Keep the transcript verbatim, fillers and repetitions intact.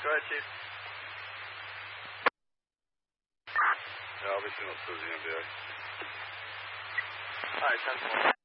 Go ahead, Chief. Yeah, obviously not Susie, M B A. Alright, ten four.